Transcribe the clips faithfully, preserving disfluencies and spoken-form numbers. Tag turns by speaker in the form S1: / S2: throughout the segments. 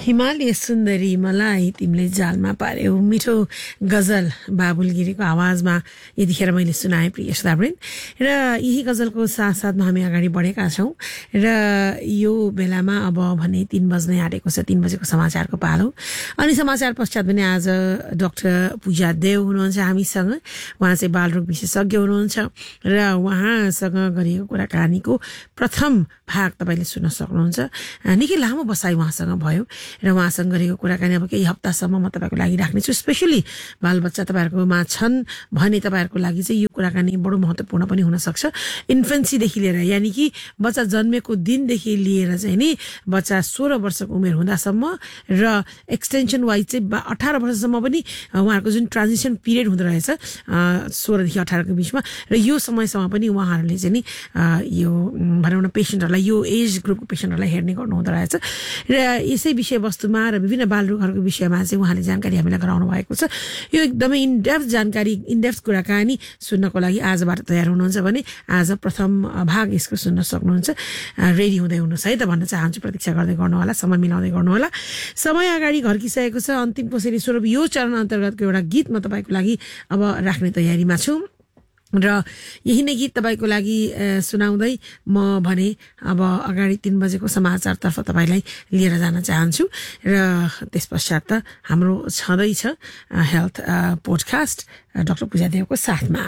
S1: हिमालय सुन्दरी मलाई तिमीले जालमा पार्यौ मिठो गजल बाबुल गिरीको आवाजमा यतिखेर मैले सुनाएँ प्रिय श्रोतावृन्द र यही गजलको साथसाथमा हामी अगाडि बढेका छौँ र यो बेलामा अब भने तीन बज्नै आँटेको छ तीन बजेको समाचारको पालो अनि समाचार पश्चात पनि आज डाक्टर पूजा देव हुनुहुन्छ हामीसँग उहाँ चाहिँ बालरोग विशेषज्ञ हुनुहुन्छ र उहाँसँग गरिएको कुराकानीको प्रथम भाग तपाईँले सुन्न सक्नुहुन्छ निकै लामो बसाइ उहाँसँग भयो र उहाँसँग गरेको कुराकानी अब केही हप्तासम्म म तपाईँको लागि राख्नेछु स्पेसली बालबच्चा तपाईँहरूकोमा छन् भने तपाईँहरूको लागि चाहिँ यो कुराकानी बडो महत्त्वपूर्ण पनि हुनसक्छ इन्फेन्सीदेखि लिएर यानि कि बच्चा जन्मेको दिनदेखि लिएर चाहिँ नि बच्चा सोह्र वर्षको उमेर हुँदासम्म र एक्सटेन्सन वाइज चाहिँ अठार वर्षसम्म पनि उहाँहरूको जुन ट्रान्जिसन पिरियड हुँदो रहेछ सोह्रदेखि अठारको बिचमा र यो समयसम्म पनि उहाँहरूले चाहिँ नि यो भनौँ न पेसेन्टहरूलाई यो एज ग्रुपको पेसेन्टहरूलाई हेर्ने गर्नु हुँदो रहेछ र यसै विषयवस्तुमा र विभिन्न बालरोगहरूको विषयमा चाहिँ उहाँले जानकारी हामीलाई गराउनु भएको छ यो एकदमै इनडेप्थ जानकारी इनडेप्थ कुराकानी सुन्नको लागि आजबाट तयार हुनुहुन्छ भने आज प्रथम भाग यसको सुन्न सक्नुहुन्छ रेडी हुँदै हुनुहोस् है त भन्न चाहन्छु प्रतीक्षा गर्दै गर्नुहोला समय मिलाउँदै गर्नुहोला समय अगाडि घर्किसकेको छ अन्तिम कोसेली स्वरूप यो चरण अन्तर्गतको एउटा गीत म तपाईँको लागि अब राख्ने तयारीमा छु र यही नै गीत तपाईँको लागि सुनाउँदै म भने अब अगाडि तीन बजेको समाचारतर्फ तपाईँलाई लिएर जान चाहन्छु र त्यस पश्चात त हाम्रो छँदैछ हेल्थ पोडकास्ट डाक्टर पूजा देवको साथमा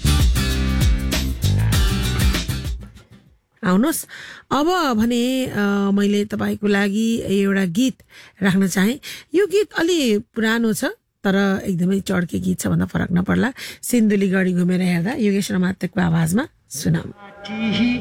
S1: आउनुहोस् अब भने मैले तपाईँको लागि एउटा गीत राख्न चाहेँ यो गीत अलि पुरानो छ तर एकदमै चड्के गीत छ भन्दा फरक नपर्ला सिन्धुली गढी घुमेर हेर्दा योगेश रमातेको आवाजमा सुनाऊ